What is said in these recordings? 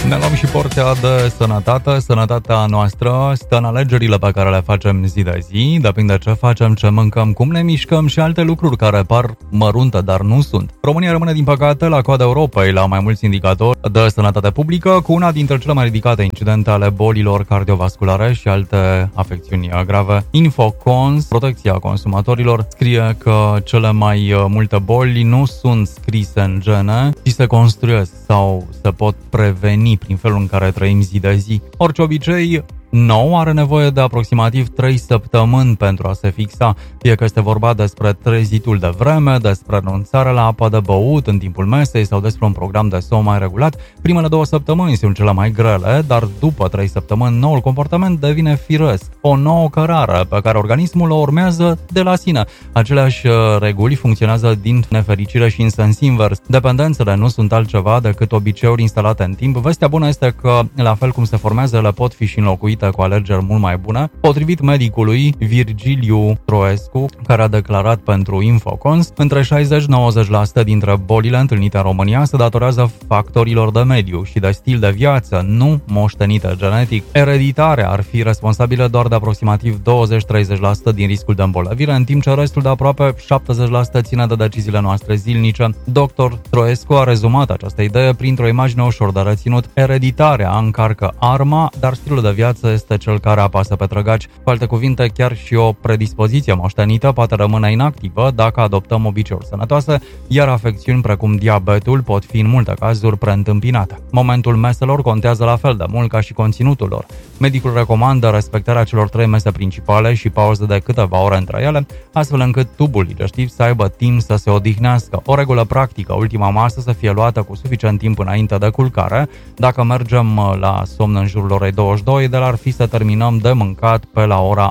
Ne luăm și porția de sănătate. Sănătatea noastră stă în alegerile pe care le facem zi de zi. Depinde ce facem, ce mâncăm, cum ne mișcăm și alte lucruri care par mărunte, dar nu sunt. România rămâne, din păcate, la coada Europei la mai mulți indicatori de sănătate publică, cu una dintre cele mai ridicate incidente ale bolilor cardiovasculare și alte afecțiuni grave. Infocons, protecția consumatorilor, scrie că cele mai multe boli nu sunt scrise în gene, ci se construiesc sau se pot preveni prin felul în care trăim zi de zi. Orice obicei nou are nevoie de aproximativ 3 săptămâni pentru a se fixa, fie că este vorba despre trezitul de vreme, despre renunțarea la apă de băut în timpul mesei sau despre un program de somn mai regulat. Primele 2 săptămâni sunt cele mai grele, dar după 3 săptămâni noul comportament devine firesc, o nouă cărare pe care organismul o urmează de la sine. Aceleași reguli funcționează din nefericire și în sens invers. Dependențele nu sunt altceva decât obiceiuri instalate în timp. Vestea bună este că, la fel cum se formează, ele pot fi și înlocuite cu alegeri mult mai bune. Potrivit medicului Virgiliu Troescu, care a declarat pentru Infocons, între 60-90% dintre bolile întâlnite în România se datorează factorilor de mediu și de stil de viață, nu moștenite genetic. Ereditarea ar fi responsabilă doar de aproximativ 20-30% din riscul de îmbolnăvire, în timp ce restul de aproape 70% ține de deciziile noastre zilnice. Dr. Troescu a rezumat această idee printr-o imagine ușor de reținut. Ereditarea încarcă arma, dar stilul de viață este cel care apasă pe trăgaci. Cu alte cuvinte, chiar și o predispoziție moștenită poate rămâne inactivă dacă adoptăm obiceiuri sănătoase, iar afecțiuni precum diabetul pot fi în multe cazuri preîntâmpinate. Momentul meselor contează la fel de mult ca și conținutul lor. Medicul recomandă respectarea celor 3 mese principale și pauze de câteva ore între ele, astfel încât tubul digestiv să aibă timp să se odihnească. O regulă practică: ultima masă să fie luată cu suficient timp înainte de culcare. Dacă mergem la somn în jurul orei 22, de la ar fi să terminăm de mâncat pe la ora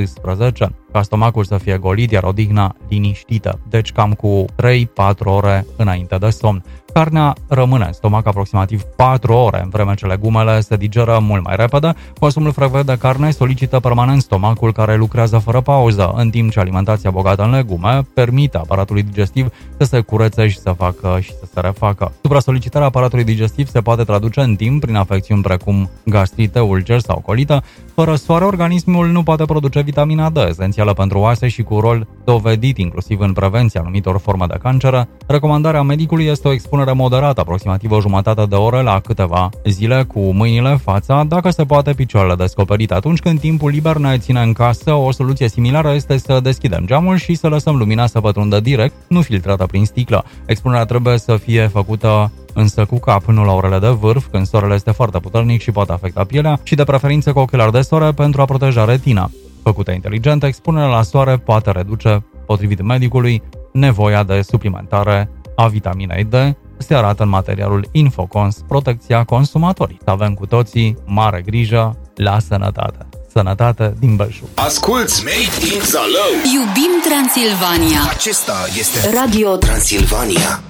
18, ca stomacul să fie golit, iar odihna liniștită, deci cam cu 3-4 ore înainte de somn. Carnea rămâne în stomac aproximativ 4 ore, în vreme ce legumele se digeră mult mai repede. Consumul frecvent de carne solicită permanent stomacul, care lucrează fără pauză, în timp ce alimentația bogată în legume permite aparatului digestiv să se curețe și să facă și să se refacă. Supra-solicitarea aparatului digestiv se poate traduce în timp prin afecțiuni precum gastrite, ulceri sau colită. Fără soare, organismul nu poate produce vitamina D, esențială pentru oase și cu rol dovedit inclusiv în prevenția anumitor forme de cancer. Recomandarea medicului este o expunere moderată, aproximativ o jumătate de oră la câteva zile, cu mâinile, fața, dacă se poate picioarele descoperite. Atunci când timpul liber ne ține în casă, o soluție similară este să deschidem geamul și să lăsăm lumina să pătrundă direct, nu filtrată prin sticlă. Expunerea trebuie să fie făcută însă cu cap, nu la orele de vârf, când soarele este foarte puternic și poate afecta pielea, și de preferință cu ochelari de soare pentru a proteja retina. Făcută inteligent, expunerea la soare poate reduce, potrivit medicului, nevoia de suplimentare a vitaminei D. Se arată în materialul Infocons, protecția consumatorii. Să avem cu toții mare grijă la sănătate. Sănătate din Belșug. Asculți Made in Zalău. Iubim Transilvania. Acesta este Radio Transilvania.